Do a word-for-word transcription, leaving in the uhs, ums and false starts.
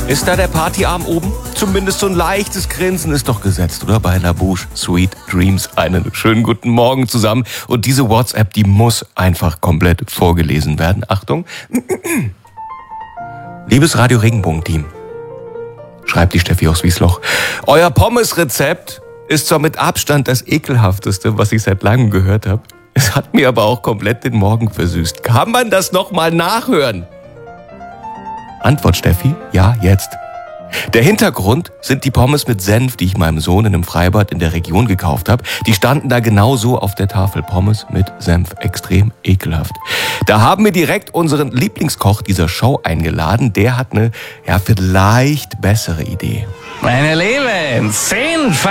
Ist da der Partyarm oben? Zumindest so ein leichtes Grinsen ist doch gesetzt, oder? Bei La Bouche Sweet Dreams. Einen schönen guten Morgen zusammen. Und diese WhatsApp, die muss einfach komplett vorgelesen werden. Achtung. Liebes Radio Regenbogen-Team, schreibt die Steffi aus Wiesloch, euer Pommes-Rezept ist zwar mit Abstand das ekelhafteste, was ich seit langem gehört habe. Es hat mir aber auch komplett den Morgen versüßt. Kann man das nochmal nachhören? Antwort Steffi, ja, jetzt. Der Hintergrund sind die Pommes mit Senf, die ich meinem Sohn in einem Freibad in der Region gekauft habe. Die standen da genauso auf der Tafel. Pommes mit Senf, extrem ekelhaft. Da haben wir direkt unseren Lieblingskoch dieser Show eingeladen. Der hat eine, ja, vielleicht bessere Idee. Meine Lieben, Senf